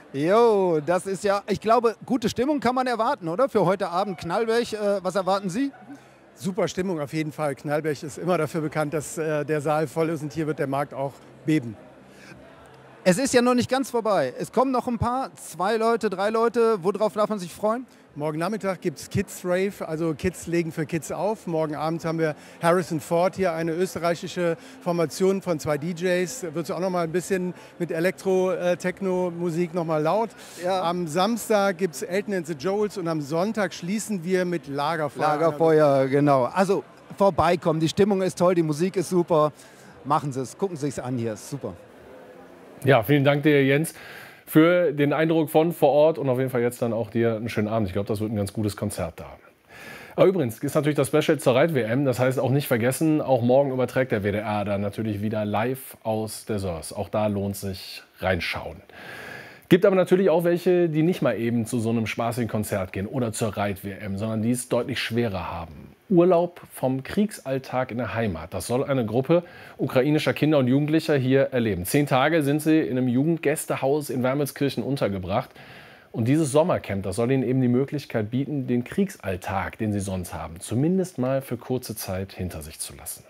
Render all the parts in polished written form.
Jo, das ist ja, ich glaube, gute Stimmung kann man erwarten, oder? Für heute Abend Knallberg. Was erwarten Sie? Super Stimmung auf jeden Fall. Knallberg ist immer dafür bekannt, dass der Saal voll ist und hier wird der Markt auch beben. Es ist ja noch nicht ganz vorbei. Es kommen noch ein paar, 2 Leute, 3 Leute. Worauf darf man sich freuen? Morgen Nachmittag gibt es Kids Rave, also Kids legen für Kids auf. Morgen Abend haben wir Harrison Ford hier, eine österreichische Formation von 2 DJs. Wird es auch noch mal ein bisschen mit Elektro-Techno-Musik noch mal laut. Ja. Am Samstag gibt es Elton and the Joels und am Sonntag schließen wir mit Lagerfeuer. Lagerfeuer, genau. Also vorbeikommen. Die Stimmung ist toll, die Musik ist super. Machen Sie es, gucken Sie es an hier. Ist super. Ja, vielen Dank dir, Jens, für den Eindruck von vor Ort und auf jeden Fall jetzt dann auch dir einen schönen Abend. Ich glaube, das wird ein ganz gutes Konzert da. Aber übrigens ist natürlich das Special zur Reit-WM. Das heißt auch nicht vergessen, auch morgen überträgt der WDR dann natürlich wieder live aus der Sörs. Auch da lohnt sich reinschauen. Gibt aber natürlich auch welche, die nicht mal eben zu so einem spaßigen Konzert gehen oder zur Reit-WM, sondern die es deutlich schwerer haben. Urlaub vom Kriegsalltag in der Heimat. Das soll eine Gruppe ukrainischer Kinder und Jugendlicher hier erleben. 10 Tage sind sie in einem Jugendgästehaus in Wermelskirchen untergebracht. Und dieses Sommercamp, das soll ihnen eben die Möglichkeit bieten, den Kriegsalltag, den sie sonst haben, zumindest mal für kurze Zeit hinter sich zu lassen.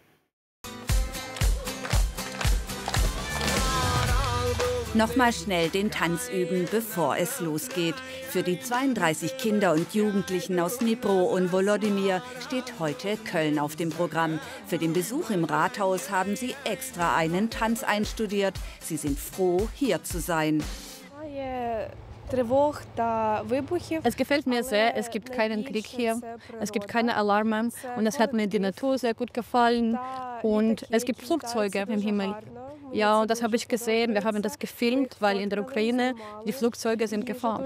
Nochmal schnell den Tanz üben, bevor es losgeht. Für die 32 Kinder und Jugendlichen aus Dnipro und Volodymyr steht heute Köln auf dem Programm. Für den Besuch im Rathaus haben sie extra einen Tanz einstudiert. Sie sind froh, hier zu sein. Es gefällt mir sehr, es gibt keinen Krieg hier, es gibt keine Alarme und es hat mir die Natur sehr gut gefallen und es gibt Flugzeuge im Himmel. Ja, und das habe ich gesehen, wir haben das gefilmt, weil in der Ukraine die Flugzeuge sind gefahren.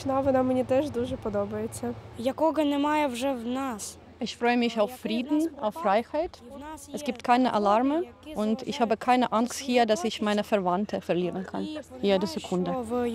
Ich freue mich auf Frieden, auf Freiheit. Es gibt keine Alarme und ich habe keine Angst hier, dass ich meine Verwandte verlieren kann. Jede Sekunde.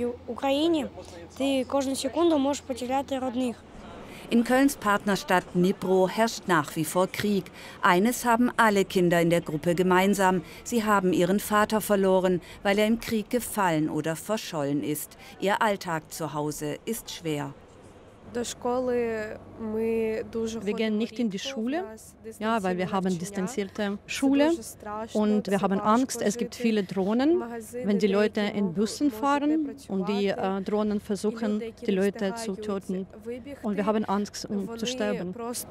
In Kölns Partnerstadt Dnipro herrscht nach wie vor Krieg. Eines haben alle Kinder in der Gruppe gemeinsam. Sie haben ihren Vater verloren, weil er im Krieg gefallen oder verschollen ist. Ihr Alltag zu Hause ist schwer. Wir gehen nicht in die Schule, ja, weil wir haben distanzierte Schule und wir haben Angst. Es gibt viele Drohnen, wenn die Leute in Bussen fahren und die Drohnen versuchen, die Leute zu töten. Und wir haben Angst, um zu sterben.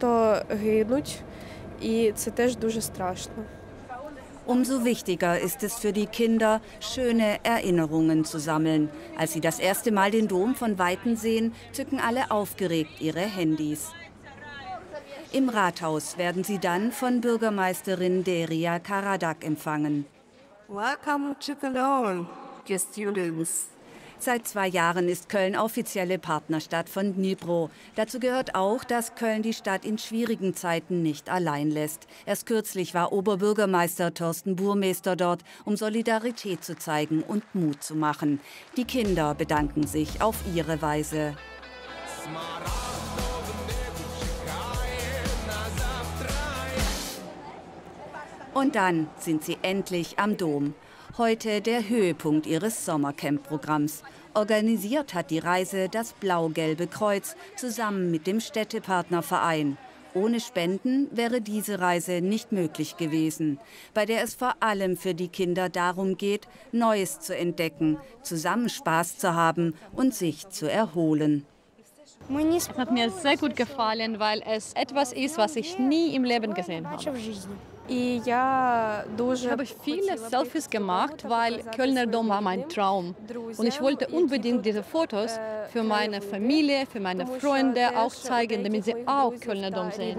Umso wichtiger ist es für die Kinder, schöne Erinnerungen zu sammeln. Als sie das erste Mal den Dom von Weitem sehen, zücken alle aufgeregt ihre Handys. Im Rathaus werden sie dann von Bürgermeisterin Deria Karadak empfangen. Welcome to Cologne, dear students. Seit 2 Jahren ist Köln offizielle Partnerstadt von Dnipro. Dazu gehört auch, dass Köln die Stadt in schwierigen Zeiten nicht allein lässt. Erst kürzlich war Oberbürgermeister Thorsten Burmester dort, um Solidarität zu zeigen und Mut zu machen. Die Kinder bedanken sich auf ihre Weise. Und dann sind sie endlich am Dom. Heute der Höhepunkt ihres Sommercamp-Programms. Organisiert hat die Reise das Blau-Gelbe Kreuz zusammen mit dem Städtepartnerverein. Ohne Spenden wäre diese Reise nicht möglich gewesen, bei der es vor allem für die Kinder darum geht, Neues zu entdecken, zusammen Spaß zu haben und sich zu erholen. Es hat mir sehr gut gefallen, weil es etwas ist, was ich nie im Leben gesehen habe. Ich habe viele Selfies gemacht, weil Kölner Dom war mein Traum. Und ich wollte unbedingt diese Fotos für meine Familie, für meine Freunde auch zeigen, damit sie auch Kölner Dom sehen.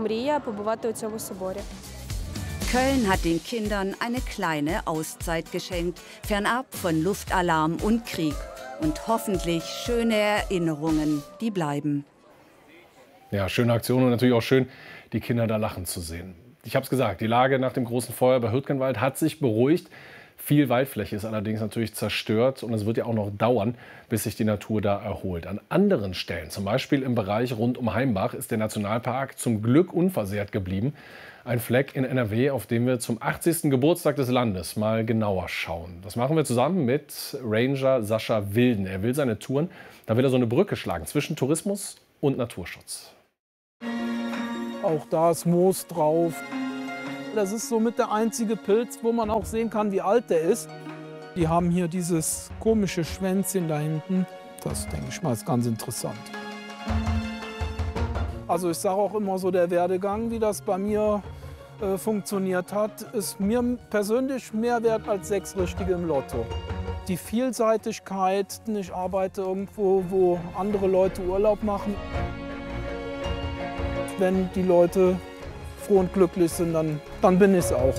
Köln hat den Kindern eine kleine Auszeit geschenkt, fernab von Luftalarm und Krieg. Und hoffentlich schöne Erinnerungen, die bleiben. Ja, schöne Aktion und natürlich auch schön, die Kinder da lachen zu sehen. Ich habe es gesagt, die Lage nach dem großen Feuer bei Hürtgenwald hat sich beruhigt. Viel Waldfläche ist allerdings natürlich zerstört und es wird ja auch noch dauern, bis sich die Natur da erholt. An anderen Stellen, zum Beispiel im Bereich rund um Heimbach, ist der Nationalpark zum Glück unversehrt geblieben. Ein Fleck in NRW, auf dem wir zum 80. Geburtstag des Landes mal genauer schauen. Das machen wir zusammen mit Ranger Sascha Wilden. Er will seine Touren, da will er so eine Brücke schlagen zwischen Tourismus und Naturschutz. Auch da ist Moos drauf. Das ist somit der einzige Pilz, wo man auch sehen kann, wie alt der ist. Die haben hier dieses komische Schwänzchen da hinten. Das, denke ich mal, ist ganz interessant. Also ich sage auch immer so, der Werdegang, wie das bei mir funktioniert hat, ist mir persönlich mehr wert als 6 Richtige im Lotto. Die Vielseitigkeit, ich arbeite irgendwo, wo andere Leute Urlaub machen. Wenn die Leute froh und glücklich sind, dann bin ich es auch.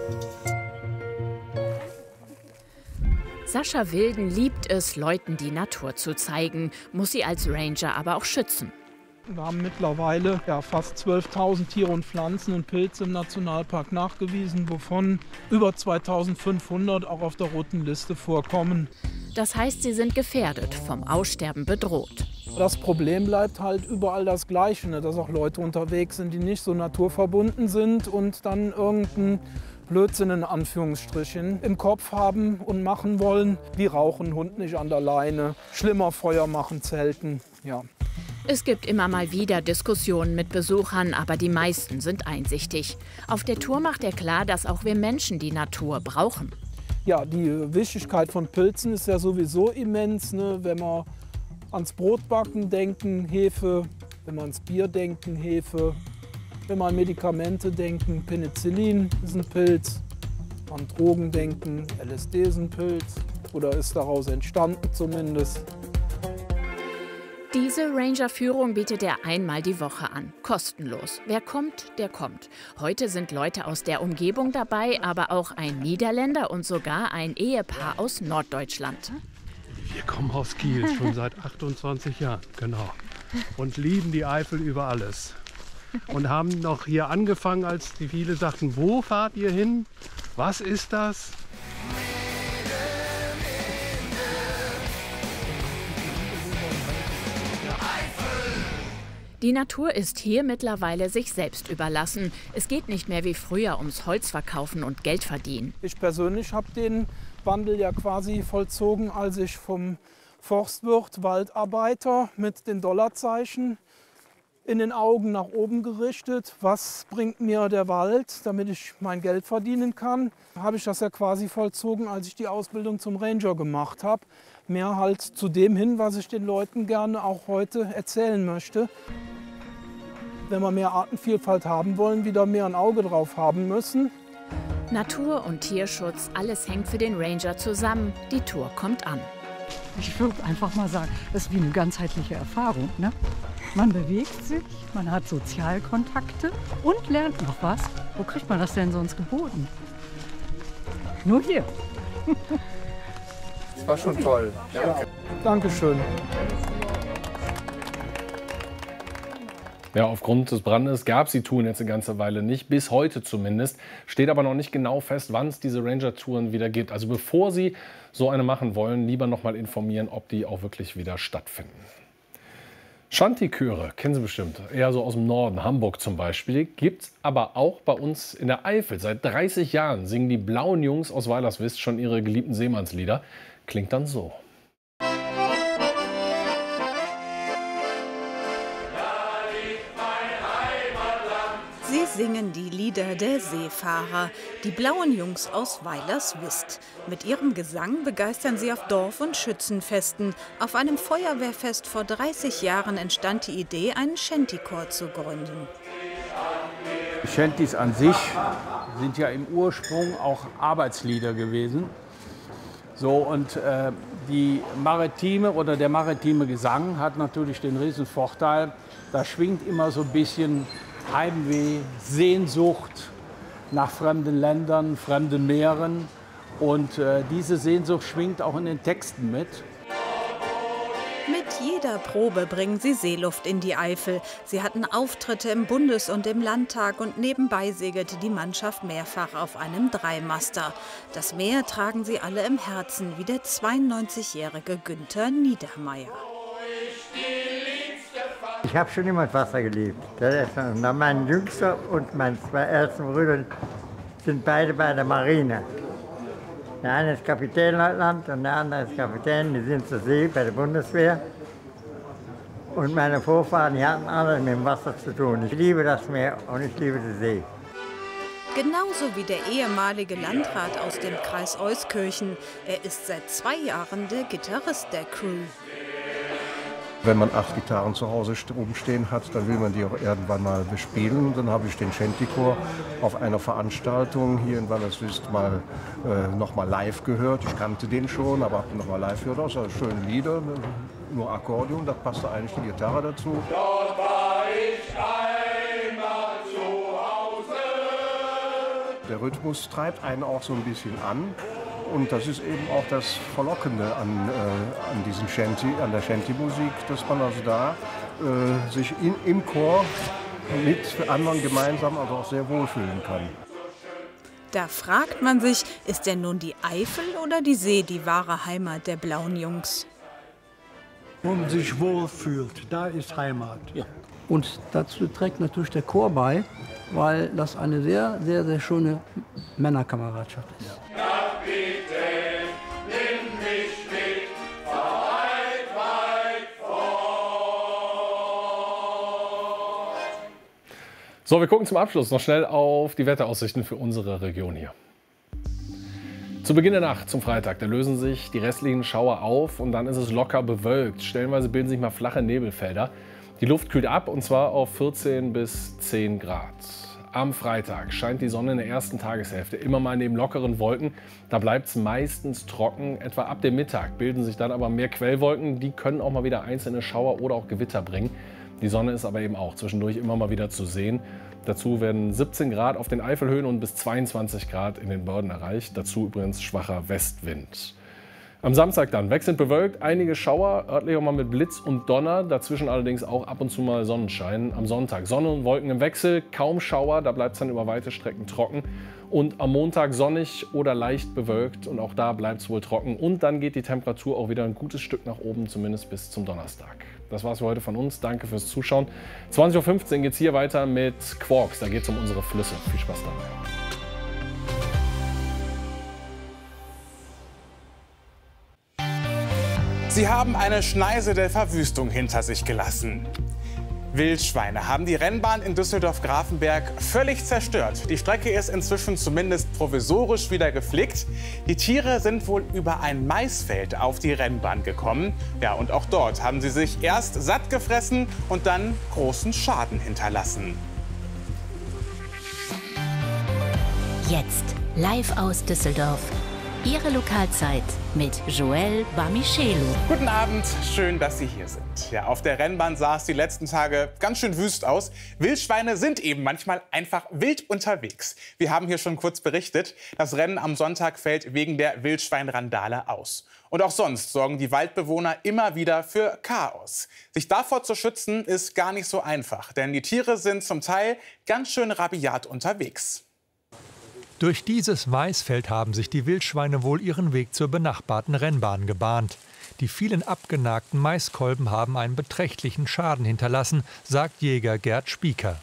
Sascha Wilden liebt es, Leuten die Natur zu zeigen, muss sie als Ranger aber auch schützen. Wir haben mittlerweile fast 12.000 Tiere und Pflanzen und Pilze im Nationalpark nachgewiesen, wovon über 2.500 auch auf der roten Liste vorkommen. Das heißt, sie sind gefährdet, vom Aussterben bedroht. Das Problem bleibt halt überall das Gleiche, ne? Dass auch Leute unterwegs sind, die nicht so naturverbunden sind und dann irgendeinen Blödsinn in Anführungsstrichen im Kopf haben und machen wollen, wie rauchen, Hund nicht an der Leine, schlimmer Feuer machen, zelten, ja. Es gibt immer mal wieder Diskussionen mit Besuchern, aber die meisten sind einsichtig. Auf der Tour macht er klar, dass auch wir Menschen die Natur brauchen. Ja, die Wichtigkeit von Pilzen ist ja sowieso immens, ne? Wenn wir ans Brotbacken denken, Hefe, wenn wir ans Bier denken, Hefe, wenn wir an Medikamente denken, Penicillin ist ein Pilz, an Drogen denken, LSD ist ein Pilz oder ist daraus entstanden zumindest. Diese Ranger-Führung bietet er einmal die Woche an, kostenlos. Wer kommt, der kommt. Heute sind Leute aus der Umgebung dabei, aber auch ein Niederländer und sogar ein Ehepaar aus Norddeutschland. Wir kommen aus Kiel, schon seit 28 Jahren, genau. Und lieben die Eifel über alles. Und haben noch hier angefangen, als die viele sagten, wo fahrt ihr hin? Was ist das? Die Natur ist hier mittlerweile sich selbst überlassen. Es geht nicht mehr wie früher ums Holzverkaufen und Geld verdienen. Ich persönlich habe den Wandel ja quasi vollzogen, als ich vom Forstwirt Waldarbeiter mit den Dollarzeichen in den Augen nach oben gerichtet. Was bringt mir der Wald, damit ich mein Geld verdienen kann? Habe ich das ja quasi vollzogen, als ich die Ausbildung zum Ranger gemacht habe. Mehr halt zu dem hin, was ich den Leuten gerne auch heute erzählen möchte. Wenn wir mehr Artenvielfalt haben wollen, wieder mehr ein Auge drauf haben müssen. Natur- und Tierschutz, alles hängt für den Ranger zusammen. Die Tour kommt an. Ich würde einfach mal sagen, das ist wie eine ganzheitliche Erfahrung, ne? Man bewegt sich, man hat Sozialkontakte und lernt noch was. Wo kriegt man das denn sonst geboten? Nur hier. Das war schon toll. Ja. Dankeschön. Ja, aufgrund des Brandes gab es die Touren jetzt eine ganze Weile nicht, bis heute zumindest. Steht aber noch nicht genau fest, wann es diese Ranger-Touren wieder gibt. Also bevor Sie so eine machen wollen, lieber noch mal informieren, ob die auch wirklich wieder stattfinden. Shanty-Chöre, kennen Sie bestimmt, eher so aus dem Norden, Hamburg zum Beispiel, gibt es aber auch bei uns in der Eifel. Seit 30 Jahren singen die Blauen Jungs aus Weilerswist schon ihre geliebten Seemannslieder. Klingt dann so. Sie singen die Lieder der Seefahrer, die Blauen Jungs aus Weilerswist. Mit ihrem Gesang begeistern sie auf Dorf- und Schützenfesten. Auf einem Feuerwehrfest vor 30 Jahren entstand die Idee, einen Shantychor zu gründen. Shantys an sich sind ja im Ursprung auch Arbeitslieder gewesen. So, und die maritime oder der maritime Gesang hat natürlich den riesen Vorteil, da schwingt immer so ein bisschen Heimweh, Sehnsucht nach fremden Ländern, fremden Meeren. Und diese Sehnsucht schwingt auch in den Texten mit. Mit jeder Probe bringen sie Seeluft in die Eifel. Sie hatten Auftritte im Bundes- und im Landtag und nebenbei segelte die Mannschaft mehrfach auf einem Dreimaster. Das Meer tragen sie alle im Herzen, wie der 92-jährige Günther Niedermeyer. Ich Ich habe schon immer das Wasser geliebt. Mein Jüngster und meine zwei ältesten Brüder sind beide bei der Marine. Der eine ist Kapitänleutnant und der andere ist Kapitän. Die sind zur See bei der Bundeswehr. Und meine Vorfahren, die hatten alle mit dem Wasser zu tun. Ich liebe das Meer und ich liebe die See. Genauso wie der ehemalige Landrat aus dem Kreis Euskirchen. Er ist seit 2 Jahren der Gitarrist der Crew. Wenn man 8 Gitarren zu Hause rumstehen hat, dann will man die auch irgendwann mal bespielen. Und dann habe ich den Shantychor auf einer Veranstaltung hier in Wallerswist noch mal live gehört. Ich kannte den schon, aber habe ihn noch mal live gehört. Das sind schöne Lieder, nur Akkordeon, da passte eigentlich die Gitarre dazu. Dort war ich einmal zu Hause. Der Rhythmus treibt einen auch so ein bisschen an. Und das ist eben auch das Verlockende an diesem an der Shanty-Musik, dass man also da sich im Chor mit anderen gemeinsam also auch sehr wohlfühlen kann. Da fragt man sich, ist denn nun die Eifel oder die See die wahre Heimat der Blauen Jungs? Wo man sich wohlfühlt, da ist Heimat. Ja. Und dazu trägt natürlich der Chor bei, weil das eine sehr, sehr, sehr schöne Männerkameradschaft ist. Ja. So, wir gucken zum Abschluss noch schnell auf die Wetteraussichten für unsere Region hier. Zu Beginn der Nacht zum Freitag, da lösen sich die restlichen Schauer auf und dann ist es locker bewölkt. Stellenweise bilden sich mal flache Nebelfelder. Die Luft kühlt ab und zwar auf 14 bis 10 Grad. Am Freitag scheint die Sonne in der ersten Tageshälfte immer mal neben lockeren Wolken. Da bleibt es meistens trocken. Etwa ab dem Mittag bilden sich dann aber mehr Quellwolken. Die können auch mal wieder einzelne Schauer oder auch Gewitter bringen. Die Sonne ist aber eben auch zwischendurch immer mal wieder zu sehen. Dazu werden 17 Grad auf den Eifelhöhen und bis 22 Grad in den Börden erreicht. Dazu übrigens schwacher Westwind. Am Samstag dann wechselnd bewölkt, einige Schauer, örtlich auch mal mit Blitz und Donner. Dazwischen allerdings auch ab und zu mal Sonnenschein. Am Sonntag Sonne und Wolken im Wechsel, kaum Schauer, da bleibt es dann über weite Strecken trocken. Und am Montag sonnig oder leicht bewölkt und auch da bleibt es wohl trocken. Und dann geht die Temperatur auch wieder ein gutes Stück nach oben, zumindest bis zum Donnerstag. Das war's für heute von uns. Danke fürs Zuschauen. 20:15 Uhr geht es hier weiter mit Quarks. Da geht es um unsere Flüsse. Viel Spaß dabei. Sie haben eine Schneise der Verwüstung hinter sich gelassen. Wildschweine haben die Rennbahn in Düsseldorf-Grafenberg völlig zerstört. Die Strecke ist inzwischen zumindest provisorisch wieder geflickt. Die Tiere sind wohl über ein Maisfeld auf die Rennbahn gekommen. Ja, und auch dort haben sie sich erst satt gefressen und dann großen Schaden hinterlassen. Jetzt live aus Düsseldorf. Ihre Lokalzeit mit Joel Bamichelu. Guten Abend, schön, dass Sie hier sind. Ja, auf der Rennbahn sah es die letzten Tage ganz schön wüst aus. Wildschweine sind eben manchmal einfach wild unterwegs. Wir haben hier schon kurz berichtet, das Rennen am Sonntag fällt wegen der Wildschweinrandale aus. Und auch sonst sorgen die Waldbewohner immer wieder für Chaos. Sich davor zu schützen, ist gar nicht so einfach, denn die Tiere sind zum Teil ganz schön rabiat unterwegs. Durch dieses Maisfeld haben sich die Wildschweine wohl ihren Weg zur benachbarten Rennbahn gebahnt. Die vielen abgenagten Maiskolben haben einen beträchtlichen Schaden hinterlassen, sagt Jäger Gerd Spieker.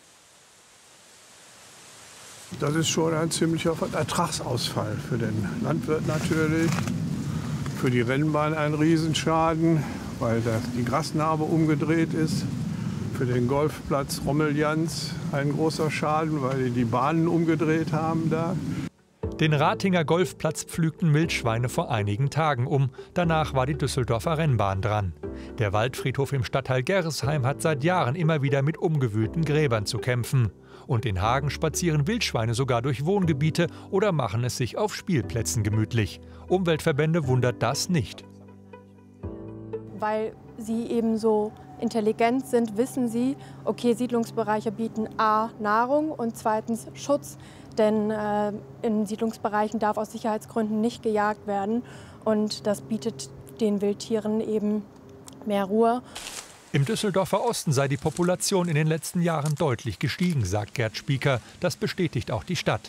Das ist schon ein ziemlicher Ertragsausfall für den Landwirt natürlich. Für die Rennbahn ein Riesenschaden, weil die Grasnarbe umgedreht ist. Für den Golfplatz Rommeljans ein großer Schaden, weil die Bahnen umgedreht haben da. Den Ratinger Golfplatz pflügten Wildschweine vor einigen Tagen um. Danach war die Düsseldorfer Rennbahn dran. Der Waldfriedhof im Stadtteil Gerresheim hat seit Jahren immer wieder mit umgewühlten Gräbern zu kämpfen. Und in Hagen spazieren Wildschweine sogar durch Wohngebiete oder machen es sich auf Spielplätzen gemütlich. Umweltverbände wundert das nicht. Weil sie eben so intelligent sind, wissen sie, okay, Siedlungsbereiche bieten A, Nahrung und zweitens Schutz. Denn in Siedlungsbereichen darf aus Sicherheitsgründen nicht gejagt werden. Und das bietet den Wildtieren eben mehr Ruhe. Im Düsseldorfer Osten sei die Population in den letzten Jahren deutlich gestiegen, sagt Gerd Spieker. Das bestätigt auch die Stadt.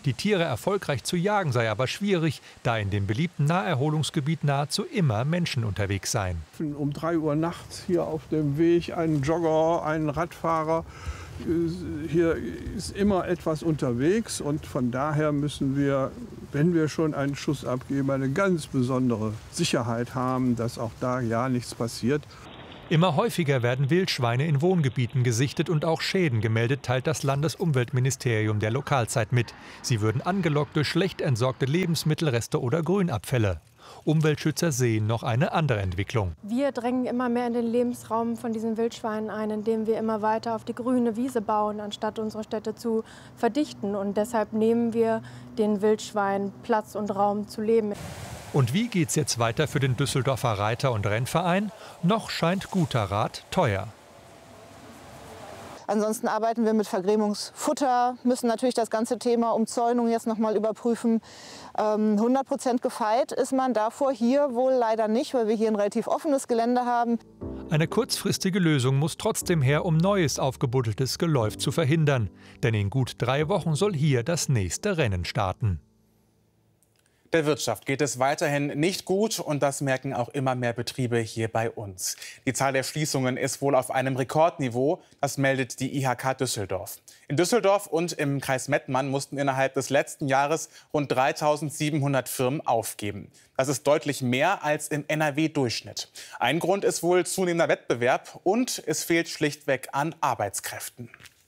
Die Tiere erfolgreich zu jagen sei aber schwierig, da in dem beliebten Naherholungsgebiet nahezu immer Menschen unterwegs seien. Um 3 Uhr nachts hier auf dem Weg ein Jogger, ein Radfahrer. Hier ist immer etwas unterwegs und von daher müssen wir, wenn wir schon einen Schuss abgeben, eine ganz besondere Sicherheit haben, dass auch da ja nichts passiert. Immer häufiger werden Wildschweine in Wohngebieten gesichtet und auch Schäden gemeldet, teilt das Landesumweltministerium der Lokalzeit mit. Sie würden angelockt durch schlecht entsorgte Lebensmittelreste oder Grünabfälle. Umweltschützer sehen noch eine andere Entwicklung. Wir drängen immer mehr in den Lebensraum von diesen Wildschweinen ein, indem wir immer weiter auf die grüne Wiese bauen, anstatt unsere Städte zu verdichten. Und deshalb nehmen wir den Wildschweinen Platz und Raum zu leben. Und wie geht's jetzt weiter für den Düsseldorfer Reiter- und Rennverein? Noch scheint guter Rat teuer. Ansonsten arbeiten wir mit Vergrämungsfutter, müssen natürlich das ganze Thema Umzäunung jetzt noch mal überprüfen. 100% gefeit ist man davor hier wohl leider nicht, weil wir hier ein relativ offenes Gelände haben. Eine kurzfristige Lösung muss trotzdem her, um neues aufgebuddeltes Geläuf zu verhindern. Denn in gut 3 Wochen soll hier das nächste Rennen starten. Der Wirtschaft geht es weiterhin nicht gut und das merken auch immer mehr Betriebe hier bei uns. Die Zahl der Schließungen ist wohl auf einem Rekordniveau, das meldet die IHK Düsseldorf. In Düsseldorf und im Kreis Mettmann mussten innerhalb des letzten Jahres rund 3.700 Firmen aufgeben. Das ist deutlich mehr als im NRW-Durchschnitt. Ein Grund ist wohl zunehmender Wettbewerb und es fehlt schlichtweg an Arbeitskräften.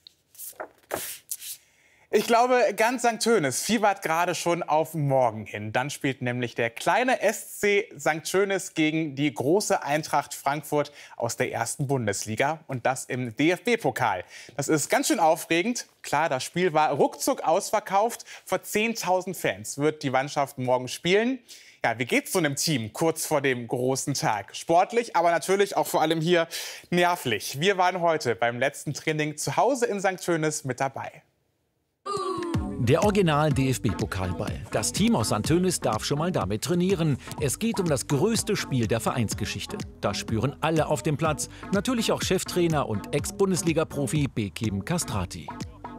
Ich glaube, ganz St. Tönis fiebert gerade schon auf morgen hin. Dann spielt nämlich der kleine SC St. Tönis gegen die große Eintracht Frankfurt aus der 1. Bundesliga. Und das im DFB-Pokal. Das ist ganz schön aufregend. Klar, das Spiel war ruckzuck ausverkauft. Vor 10.000 Fans wird die Mannschaft morgen spielen. Ja, wie geht's so einem Team kurz vor dem großen Tag? Sportlich, aber natürlich auch vor allem hier nervlich. Wir waren heute beim letzten Training zu Hause in St. Tönis mit dabei. Der Original-DFB-Pokalball. Das Team aus St. Tönis darf schon mal damit trainieren. Es geht um das größte Spiel der Vereinsgeschichte. Das spüren alle auf dem Platz. Natürlich auch Cheftrainer und Ex-Bundesliga-Profi Bekim Castrati.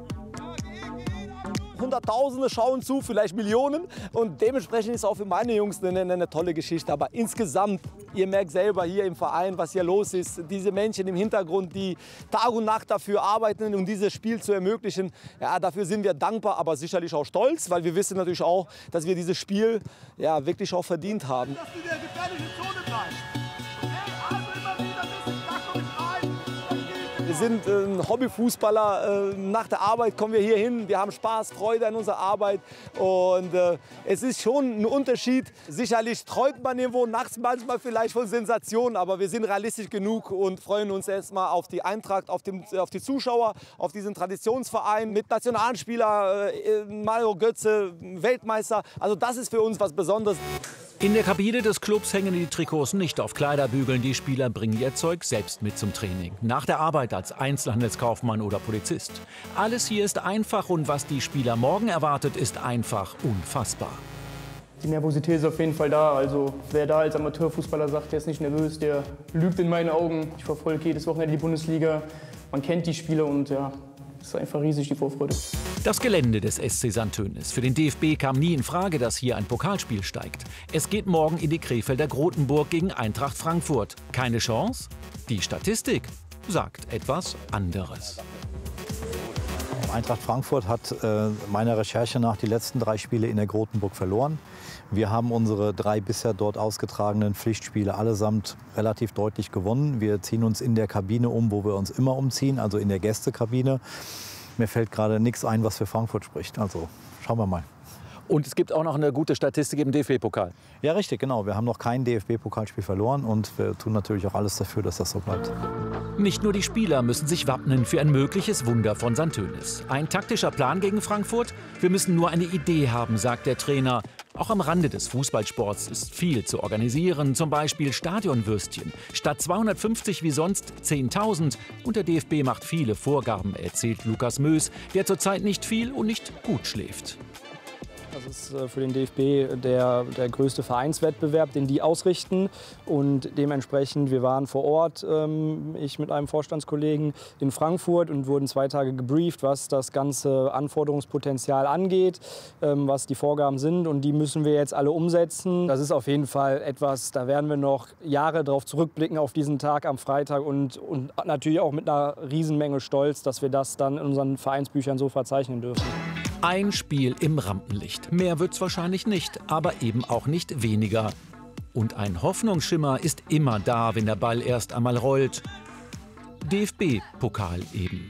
Hunderttausende schauen zu, vielleicht Millionen. Und dementsprechend ist auch für meine Jungs eine tolle Geschichte. Aber insgesamt, ihr merkt selber hier im Verein, was hier los ist. Diese Menschen im Hintergrund, die Tag und Nacht dafür arbeiten, um dieses Spiel zu ermöglichen. Ja, dafür sind wir dankbar, aber sicherlich auch stolz, weil wir wissen natürlich auch, dass wir dieses Spiel ja, wirklich auch verdient haben. Dass du in der gefährlichen Zone bleibst. Wir sind Hobbyfußballer. Nach der Arbeit kommen wir hier hin. Wir haben Spaß, Freude an unserer Arbeit. Und es ist schon ein Unterschied. Sicherlich träumt man irgendwo nachts manchmal vielleicht von Sensationen. Aber wir sind realistisch genug und freuen uns erstmal auf die Eintracht, auf die Zuschauer, auf diesen Traditionsverein mit Nationalspieler, Mario Götze, Weltmeister. Also das ist für uns was Besonderes. In der Kabine des Clubs hängen die Trikots nicht auf Kleiderbügeln. Die Spieler bringen ihr Zeug selbst mit zum Training. Nach der Arbeit als Einzelhandelskaufmann oder Polizist. Alles hier ist einfach und was die Spieler morgen erwartet, ist einfach unfassbar. Die Nervosität ist auf jeden Fall da. Also wer da als Amateurfußballer sagt, der ist nicht nervös, der lügt in meinen Augen. Ich verfolge jedes Wochenende die Bundesliga. Man kennt die Spieler und ja, es ist einfach riesig, die Vorfreude. Das Gelände des SC St. Tönis. Für den DFB kam nie in Frage, dass hier ein Pokalspiel steigt. Es geht morgen in die Krefelder Grotenburg gegen Eintracht Frankfurt. Keine Chance? Die Statistik sagt etwas anderes. Eintracht Frankfurt hat meiner Recherche nach die letzten 3 Spiele in der Grotenburg verloren. Wir haben unsere 3 bisher dort ausgetragenen Pflichtspiele allesamt relativ deutlich gewonnen. Wir ziehen uns in der Kabine um, wo wir uns immer umziehen, also in der Gästekabine. Mir fällt gerade nichts ein, was für Frankfurt spricht. Also schauen wir mal. Und es gibt auch noch eine gute Statistik im DFB-Pokal. Ja, richtig, genau. Wir haben noch kein DFB-Pokalspiel verloren und wir tun natürlich auch alles dafür, dass das so bleibt. Nicht nur die Spieler müssen sich wappnen für ein mögliches Wunder von St. Tönis. Ein taktischer Plan gegen Frankfurt? Wir müssen nur eine Idee haben, sagt der Trainer. Auch am Rande des Fußballsports ist viel zu organisieren, zum Beispiel Stadionwürstchen. Statt 250 wie sonst 10.000. Und der DFB macht viele Vorgaben, erzählt Lukas Mös, der zurzeit nicht viel und nicht gut schläft. Also ist für den DFB der größte Vereinswettbewerb, den die ausrichten. Und dementsprechend, wir waren vor Ort, ich mit einem Vorstandskollegen in Frankfurt und wurden 2 Tage gebrieft, was das ganze Anforderungspotenzial angeht, was die Vorgaben sind. Und die müssen wir jetzt alle umsetzen. Das ist auf jeden Fall etwas, da werden wir noch Jahre darauf zurückblicken, auf diesen Tag am Freitag. Und natürlich auch mit einer Riesenmenge Stolz, dass wir das dann in unseren Vereinsbüchern so verzeichnen dürfen. Ein Spiel im Rampenlicht. Mehr wird's wahrscheinlich nicht, aber eben auch nicht weniger. Und ein Hoffnungsschimmer ist immer da, wenn der Ball erst einmal rollt. DFB-Pokal eben.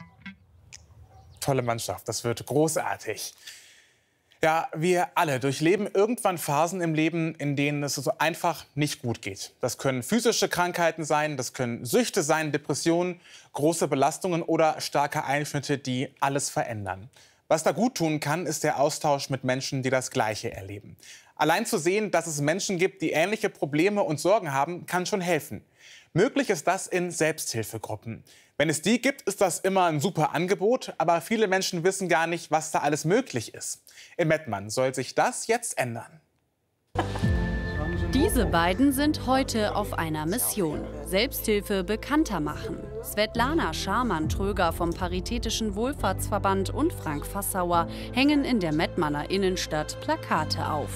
Tolle Mannschaft, das wird großartig. Ja, wir alle durchleben irgendwann Phasen im Leben, in denen es so einfach nicht gut geht. Das können physische Krankheiten sein, das können Süchte sein, Depressionen, große Belastungen oder starke Einschnitte, die alles verändern. Was da gut tun kann, ist der Austausch mit Menschen, die das Gleiche erleben. Allein zu sehen, dass es Menschen gibt, die ähnliche Probleme und Sorgen haben, kann schon helfen. Möglich ist das in Selbsthilfegruppen. Wenn es die gibt, ist das immer ein super Angebot, aber viele Menschen wissen gar nicht, was da alles möglich ist. In Mettmann soll sich das jetzt ändern. Diese beiden sind heute auf einer Mission. Selbsthilfe bekannter machen. Svetlana Scharmann-Tröger vom Paritätischen Wohlfahrtsverband und Frank Fassauer hängen in der Mettmanner Innenstadt Plakate auf.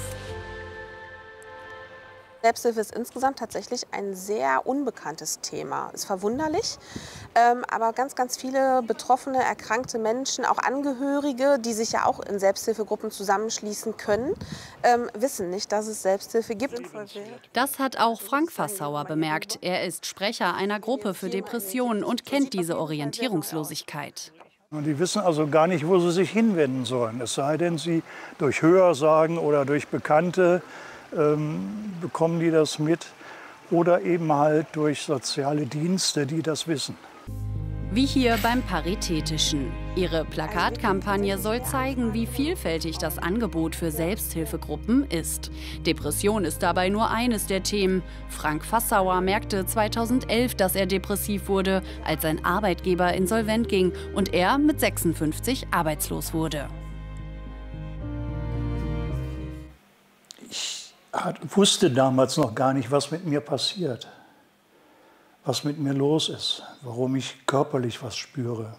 Selbsthilfe ist insgesamt tatsächlich ein sehr unbekanntes Thema. Ist verwunderlich, aber ganz, ganz viele betroffene, erkrankte Menschen, auch Angehörige, die sich ja auch in Selbsthilfegruppen zusammenschließen können, wissen nicht, dass es Selbsthilfe gibt. Das hat auch Frank Fassauer bemerkt. Er ist Sprecher einer Gruppe für Depressionen und kennt diese Orientierungslosigkeit. Und die wissen also gar nicht, wo sie sich hinwenden sollen. Es sei denn, sie durch Hörensagen oder durch Bekannte bekommen die das mit oder eben halt durch soziale Dienste, die das wissen. Wie hier beim Paritätischen. Ihre Plakatkampagne soll zeigen, wie vielfältig das Angebot für Selbsthilfegruppen ist. Depression ist dabei nur eines der Themen. Frank Fassauer merkte 2011, dass er depressiv wurde, als sein Arbeitgeber insolvent ging und er mit 56 arbeitslos wurde. Ich wusste damals noch gar nicht, was mit mir passiert, was mit mir los ist, warum ich körperlich was spüre,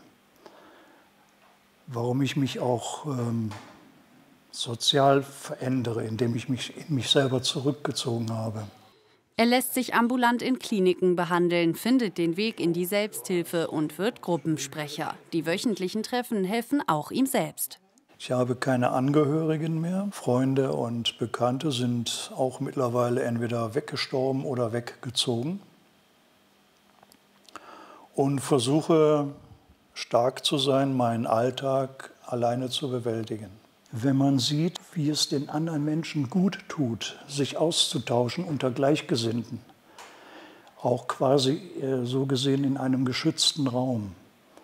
warum ich mich auch sozial verändere, indem ich mich in mich selber zurückgezogen habe. Er lässt sich ambulant in Kliniken behandeln, findet den Weg in die Selbsthilfe und wird Gruppensprecher. Die wöchentlichen Treffen helfen auch ihm selbst. Ich habe keine Angehörigen mehr. Freunde und Bekannte sind auch mittlerweile entweder weggestorben oder weggezogen. Und versuche stark zu sein, meinen Alltag alleine zu bewältigen. Wenn man sieht, wie es den anderen Menschen gut tut, sich auszutauschen unter Gleichgesinnten, auch quasi so gesehen in einem geschützten Raum,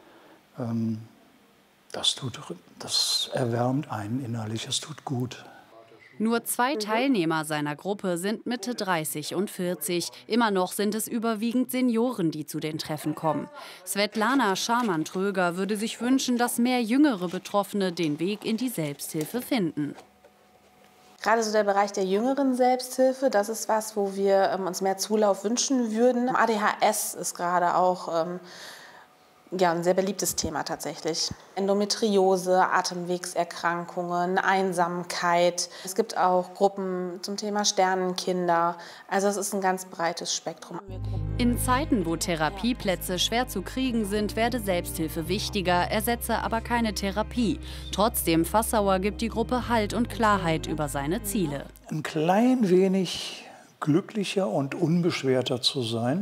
das erwärmt einen innerlich, es tut gut. Nur 2 Teilnehmer seiner Gruppe sind Mitte 30 und 40. Immer noch sind es überwiegend Senioren, die zu den Treffen kommen. Svetlana Scharmann-Tröger würde sich wünschen, dass mehr jüngere Betroffene den Weg in die Selbsthilfe finden. Gerade so der Bereich der jüngeren Selbsthilfe, das ist was, wo wir uns mehr Zulauf wünschen würden. ADHS ist gerade auch ein sehr beliebtes Thema tatsächlich. Endometriose, Atemwegserkrankungen, Einsamkeit. Es gibt auch Gruppen zum Thema Sternenkinder. Also es ist ein ganz breites Spektrum. In Zeiten, wo Therapieplätze schwer zu kriegen sind, werde Selbsthilfe wichtiger, ersetze aber keine Therapie. Trotzdem, Fassauer gibt die Gruppe Halt und Klarheit über seine Ziele. Ein klein wenig glücklicher und unbeschwerter zu sein.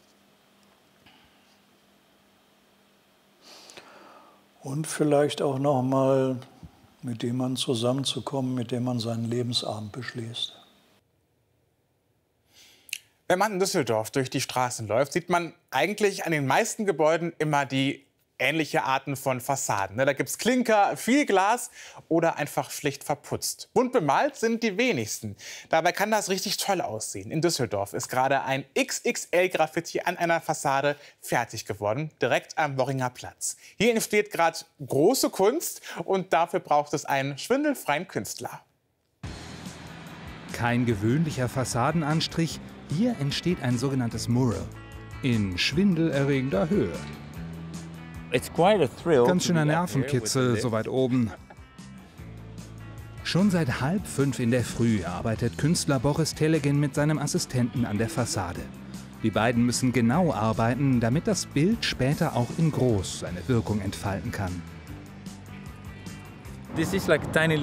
Und vielleicht auch noch mal mit dem Mann zusammenzukommen, mit dem man seinen Lebensabend beschließt. Wenn man in Düsseldorf durch die Straßen läuft, sieht man eigentlich an den meisten Gebäuden immer die ähnliche Arten von Fassaden. Da gibt es Klinker, viel Glas oder einfach schlicht verputzt. Bunt bemalt sind die wenigsten. Dabei kann das richtig toll aussehen. In Düsseldorf ist gerade ein XXL-Graffiti an einer Fassade fertig geworden, direkt am Worringer Platz. Hier entsteht gerade große Kunst und dafür braucht es einen schwindelfreien Künstler. Kein gewöhnlicher Fassadenanstrich, hier entsteht ein sogenanntes Mural in schwindelerregender Höhe. Ganz schöner Nervenkitzel, so weit oben. Schon seit 4:30 in der Früh arbeitet Künstler Boris Telegin mit seinem Assistenten an der Fassade. Die beiden müssen genau arbeiten, damit das Bild später auch in groß seine Wirkung entfalten kann. Das ist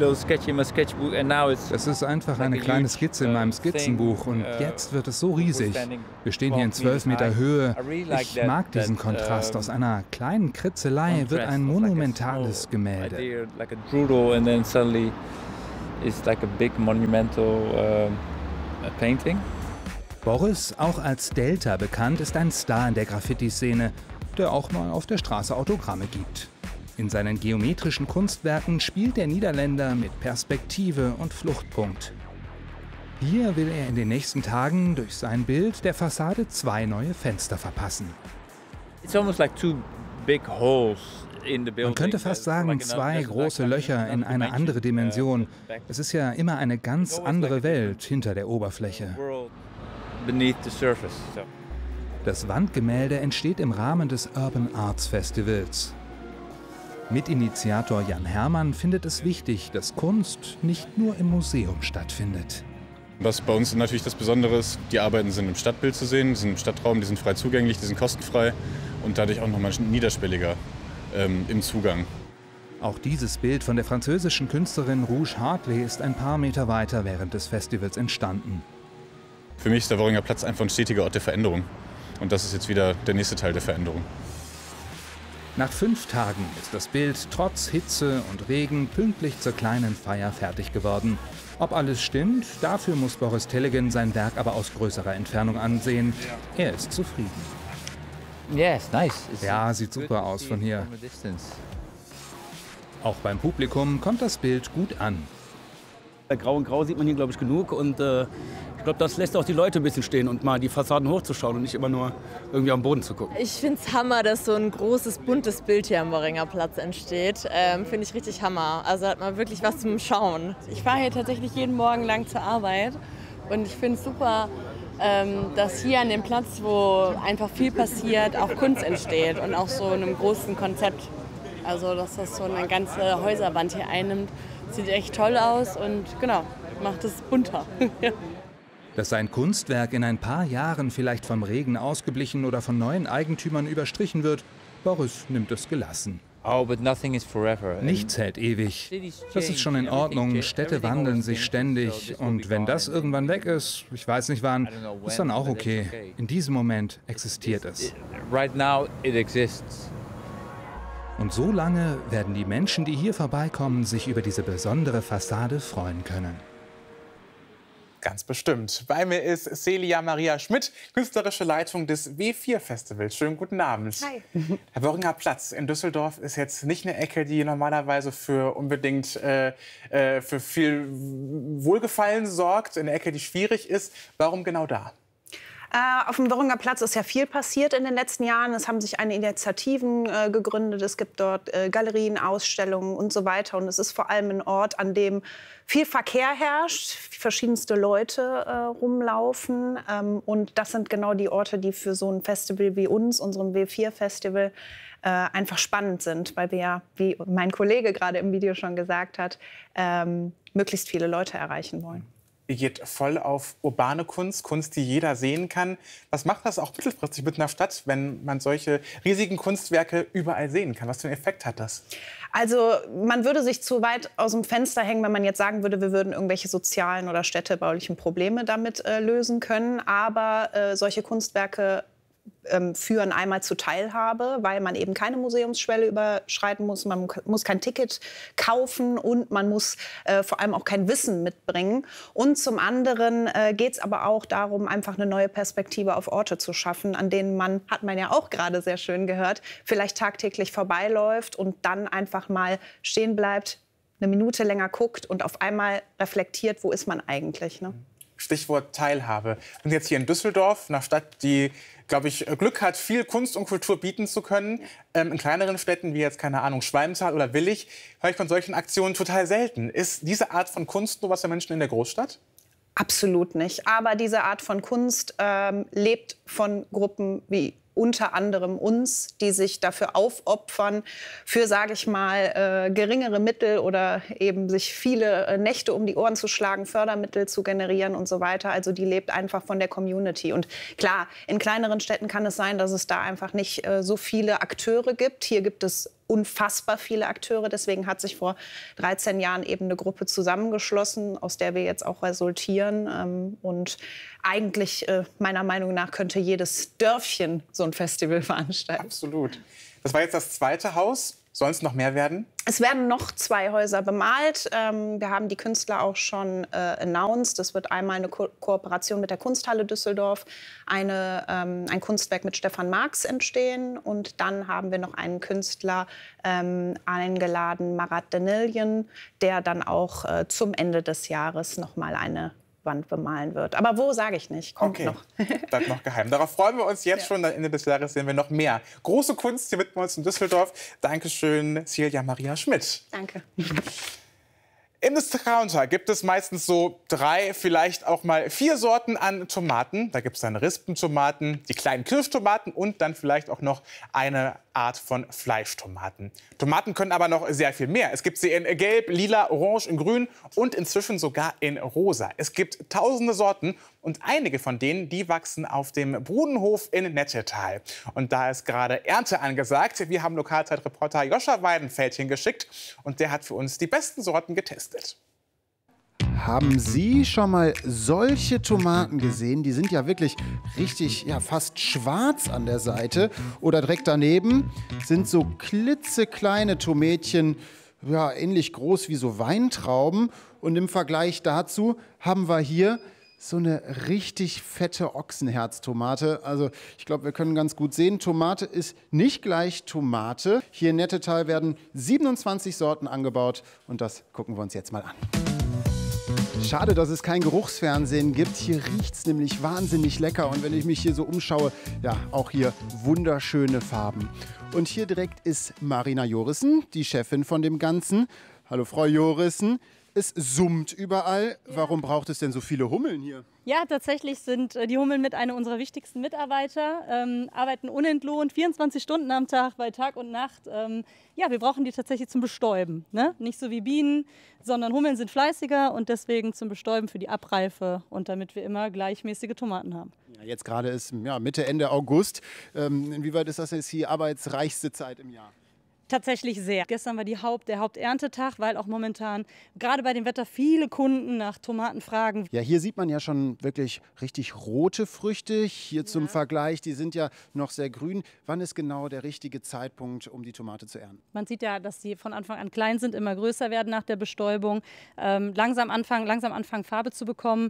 einfach eine kleine Skizze in meinem Skizzenbuch und jetzt wird es so riesig. Wir stehen hier in 12 Meter Höhe. Ich mag diesen Kontrast. Aus einer kleinen Kritzelei wird ein monumentales Gemälde. Boris, auch als Delta bekannt, ist ein Star in der Graffiti-Szene, der auch mal auf der Straße Autogramme gibt. In seinen geometrischen Kunstwerken spielt der Niederländer mit Perspektive und Fluchtpunkt. Hier will er in den nächsten Tagen durch sein Bild der Fassade 2 neue Fenster verpassen. Man könnte fast sagen, 2 große Löcher in eine andere Dimension. Es ist ja immer eine ganz andere Welt hinter der Oberfläche. Das Wandgemälde entsteht im Rahmen des Urban Arts Festivals. Mitinitiator Jan Herrmann findet es wichtig, dass Kunst nicht nur im Museum stattfindet. Was bei uns natürlich das Besondere ist, die Arbeiten sind im Stadtbild zu sehen, die sind im Stadtraum, die sind frei zugänglich, die sind kostenfrei und dadurch auch nochmal niederschwelliger im Zugang. Auch dieses Bild von der französischen Künstlerin Rouge Hartley ist ein paar Meter weiter während des Festivals entstanden. Für mich ist der Worringer Platz einfach ein stetiger Ort der Veränderung. Und das ist jetzt wieder der nächste Teil der Veränderung. Nach 5 Tagen ist das Bild trotz Hitze und Regen pünktlich zur kleinen Feier fertig geworden. Ob alles stimmt, dafür muss Boris Telegin sein Werk aber aus größerer Entfernung ansehen. Er ist zufrieden. Ja, sieht super aus von hier. Auch beim Publikum kommt das Bild gut an. Grau und Grau sieht man hier, glaube ich, genug. Und ich glaube, das lässt auch die Leute ein bisschen stehen und mal die Fassaden hochzuschauen und nicht immer nur irgendwie am Boden zu gucken. Ich finde es Hammer, dass so ein großes, buntes Bild hier am Worringer Platz entsteht. Finde ich richtig Hammer. Also hat man wirklich was zum Schauen. Ich fahre hier tatsächlich jeden Morgen lang zur Arbeit. Und ich finde es super, dass hier an dem Platz, wo einfach viel passiert, auch Kunst entsteht. Und auch so in einem großen Konzept. Also dass das so eine ganze Häuserwand hier einnimmt. Sieht echt toll aus und genau, macht es bunter. Dass sein Kunstwerk in ein paar Jahren vielleicht vom Regen ausgeblichen oder von neuen Eigentümern überstrichen wird, Boris nimmt es gelassen. Nichts hält ewig. Das ist schon in Ordnung. Städte wandeln sich ständig. Und wenn das irgendwann weg ist, ich weiß nicht wann, ist dann auch okay. In diesem Moment existiert es. Und so lange werden die Menschen, die hier vorbeikommen, sich über diese besondere Fassade freuen können. Ganz bestimmt. Bei mir ist Celia Maria Schmidt, künstlerische Leitung des W4-Festivals. Schönen guten Abend. Hi. Der Worringer Platz in Düsseldorf ist jetzt nicht eine Ecke, die normalerweise für unbedingt für viel Wohlgefallen sorgt, eine Ecke, die schwierig ist. Warum genau da? Auf dem Worringer Platz ist ja viel passiert in den letzten Jahren. Es haben sich Initiativen gegründet. Es gibt dort Galerien, Ausstellungen und so weiter. Und es ist vor allem ein Ort, an dem viel Verkehr herrscht, verschiedenste Leute rumlaufen. Und das sind genau die Orte, die für so ein Festival wie uns, unserem W4-Festival, einfach spannend sind. Weil wir ja, wie mein Kollege gerade im Video schon gesagt hat, möglichst viele Leute erreichen wollen. Ihr geht voll auf urbane Kunst, Kunst, die jeder sehen kann. Was macht das auch mittelfristig mit einer Stadt, wenn man solche riesigen Kunstwerke überall sehen kann? Was für einen Effekt hat das? Also man würde sich zu weit aus dem Fenster hängen, wenn man jetzt sagen würde, wir würden irgendwelche sozialen oder städtebaulichen Probleme damit lösen können. Aber solche Kunstwerke führen einmal zu Teilhabe, weil man eben keine Museumsschwelle überschreiten muss. Man muss kein Ticket kaufen und man muss vor allem auch kein Wissen mitbringen. Und zum anderen geht es aber auch darum, einfach eine neue Perspektive auf Orte zu schaffen, an denen man, hat man ja auch gerade sehr schön gehört, vielleicht tagtäglich vorbeiläuft und dann einfach mal stehen bleibt, eine Minute länger guckt und auf einmal reflektiert, wo ist man eigentlich, ne? Stichwort Teilhabe. Wir sind jetzt hier in Düsseldorf, einer Stadt, die, glaube ich, Glück hat, viel Kunst und Kultur bieten zu können. In kleineren Städten wie jetzt, keine Ahnung, Schwalmtal oder Willich, höre ich von solchen Aktionen total selten. Ist diese Art von Kunst nur was für Menschen in der Großstadt? Absolut nicht. Aber diese Art von Kunst lebt von Gruppen wie unter anderem uns, die sich dafür aufopfern, für, sage ich mal, geringere Mittel oder eben sich viele Nächte um die Ohren zu schlagen, Fördermittel zu generieren und so weiter. Also die lebt einfach von der Community. Und klar, in kleineren Städten kann es sein, dass es da einfach nicht so viele Akteure gibt. Hier gibt es unfassbar viele Akteure. Deswegen hat sich vor 13 Jahren eben eine Gruppe zusammengeschlossen, aus der wir jetzt auch resultieren. Und eigentlich, meiner Meinung nach, könnte jedes Dörfchen so ein Festival veranstalten. Absolut. Das war jetzt das zweite Haus. Sollen es noch mehr werden? Es werden noch 2 Häuser bemalt. Wir haben die Künstler auch schon announced. Es wird einmal eine Kooperation mit der Kunsthalle Düsseldorf, ein Kunstwerk mit Stefan Marx entstehen. Und dann haben wir noch einen Künstler eingeladen, Marat Deniljan, der dann auch zum Ende des Jahres noch mal eine Wand bemalen wird. Aber wo, sage ich nicht. Kommt noch. Bleibt noch geheim. Darauf freuen wir uns jetzt schon. Am Ende des Jahres sehen wir noch mehr große Kunst hier mit uns in Düsseldorf. Dankeschön, Silja Maria Schmidt. Danke. Im Discounter gibt es meistens so 3, vielleicht auch mal 4 Sorten an Tomaten. Da gibt es dann Rispentomaten, die kleinen Kirschtomaten und dann vielleicht auch noch eine Art von Fleischtomaten. Tomaten können aber noch sehr viel mehr. Es gibt sie in Gelb, Lila, Orange, in Grün und inzwischen sogar in Rosa. Es gibt tausende Sorten und einige von denen, die wachsen auf dem Brudenhof in Nettetal. Und da ist gerade Ernte angesagt. Wir haben Lokalzeitreporter Joscha Weidenfeld hingeschickt und der hat für uns die besten Sorten getestet. Haben Sie schon mal solche Tomaten gesehen? Die sind ja wirklich richtig, ja, fast schwarz an der Seite. Oder direkt daneben sind so klitzekleine Tomätchen, ja, ähnlich groß wie so Weintrauben. Und im Vergleich dazu haben wir hier so eine richtig fette Ochsenherztomate. Also ich glaube, wir können ganz gut sehen, Tomate ist nicht gleich Tomate. Hier in Nettetal werden 27 Sorten angebaut und das gucken wir uns jetzt mal an. Schade, dass es kein Geruchsfernsehen gibt. Hier riecht es nämlich wahnsinnig lecker. Und wenn ich mich hier so umschaue, ja, auch hier wunderschöne Farben. Und hier direkt ist Marina Jorissen, die Chefin von dem Ganzen. Hallo Frau Jorissen. Es summt überall. Ja. Warum braucht es denn so viele Hummeln hier? Ja, tatsächlich sind die Hummeln mit einer unserer wichtigsten Mitarbeiter, arbeiten unentlohnt, 24 Stunden am Tag, bei Tag und Nacht. Ja, wir brauchen die tatsächlich zum Bestäuben, ne? Nicht so wie Bienen, sondern Hummeln sind fleißiger und deswegen zum Bestäuben für die Abreife und damit wir immer gleichmäßige Tomaten haben. Ja, jetzt gerade ist ja, Mitte, Ende August. Inwieweit ist das jetzt die arbeitsreichste Zeit im Jahr? Tatsächlich sehr. Gestern war der Haupterntetag, weil auch momentan gerade bei dem Wetter viele Kunden nach Tomaten fragen. Ja, hier sieht man ja schon wirklich richtig rote Früchte. Hier zum Vergleich, die sind ja noch sehr grün. Wann ist genau der richtige Zeitpunkt, um die Tomate zu ernten? Man sieht ja, dass die von Anfang an klein sind, immer größer werden nach der Bestäubung. Langsam anfangen Farbe zu bekommen,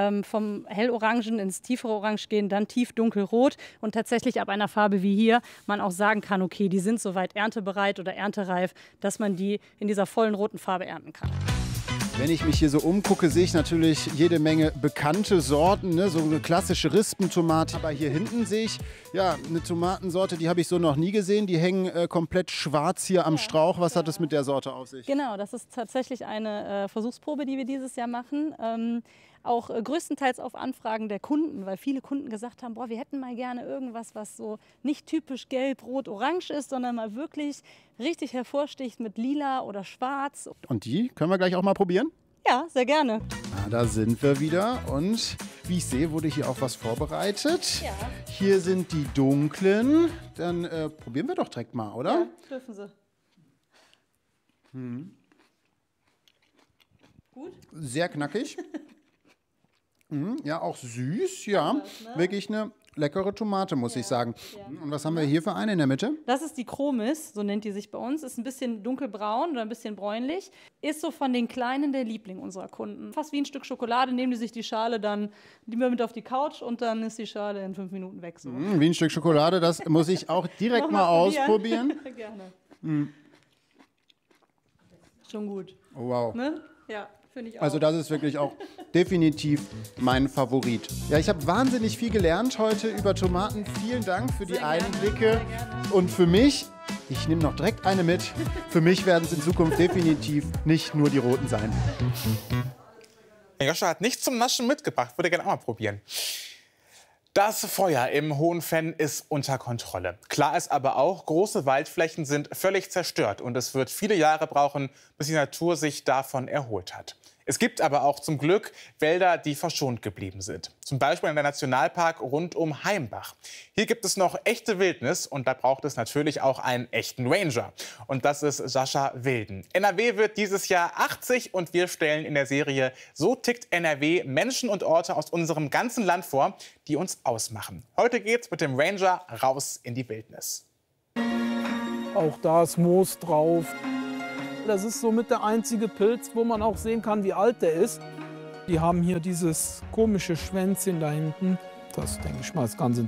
vom hellorangen ins tiefere Orange gehen, dann tief dunkelrot und tatsächlich ab einer Farbe wie hier man auch sagen kann, okay, die sind soweit erntebereit oder erntereif, dass man die in dieser vollen roten Farbe ernten kann. Wenn ich mich hier so umgucke, sehe ich natürlich jede Menge bekannte Sorten, ne? So eine klassische Rispentomate. Aber hier hinten sehe ich ja eine Tomatensorte, die habe ich so noch nie gesehen. Die hängen komplett schwarz hier am Strauch. Was hat es mit der Sorte auf sich? Genau, das ist tatsächlich eine Versuchsprobe, die wir dieses Jahr machen. Auch größtenteils auf Anfragen der Kunden, weil viele Kunden gesagt haben, boah, wir hätten mal gerne irgendwas, was so nicht typisch gelb, rot, orange ist, sondern mal wirklich richtig hervorsticht mit lila oder schwarz. Und die können wir gleich auch mal probieren? Ja, sehr gerne. Da sind wir wieder und wie ich sehe, wurde hier auch was vorbereitet. Ja. Hier sind die dunklen. Dann probieren wir doch direkt mal, oder? Ja, dürfen Sie. Gut. Sehr knackig. Ja, auch süß, ja. Wirklich eine leckere Tomate, muss ich sagen. Und was haben wir hier für eine in der Mitte? Das ist die Chromis, so nennt die sich bei uns. Ist ein bisschen dunkelbraun oder ein bisschen bräunlich. Ist so von den Kleinen der Liebling unserer Kunden. Fast wie ein Stück Schokolade, nehmen die sich die Schale dann lieber mit auf die Couch und dann ist die Schale in 5 Minuten weg. So. Wie ein Stück Schokolade, das muss ich auch direkt mal ausprobieren. Gerne. Schon gut. Oh, wow. Ne? Ja. Ich auch. Also das ist wirklich auch definitiv mein Favorit. Ja, ich habe wahnsinnig viel gelernt heute über Tomaten. Vielen Dank für die Einblicke. Und für mich, ich nehme noch direkt eine mit, für mich werden es in Zukunft definitiv nicht nur die roten sein. Joscha hat nichts zum Naschen mitgebracht, würde gerne auch mal probieren. Das Feuer im Hohenfenn ist unter Kontrolle. Klar ist aber auch, große Waldflächen sind völlig zerstört und es wird viele Jahre brauchen, bis die Natur sich davon erholt hat. Es gibt aber auch zum Glück Wälder, die verschont geblieben sind. Zum Beispiel in der Nationalpark rund um Heimbach. Hier gibt es noch echte Wildnis und da braucht es natürlich auch einen echten Ranger. Und das ist Sascha Wilden. NRW wird dieses Jahr 80 und wir stellen in der Serie So tickt NRW Menschen und Orte aus unserem ganzen Land vor, die uns ausmachen. Heute geht's mit dem Ranger raus in die Wildnis. Auch da ist Moos drauf. Das ist somit der einzige Pilz, wo man auch sehen kann, wie alt der ist. Die haben hier dieses komische Schwänzchen da hinten. Das, denke ich mal, ist ganz